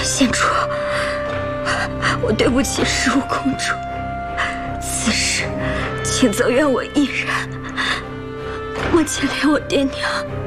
县主，我对不起十五公主，此事请责怨我一人，莫牵连我爹娘。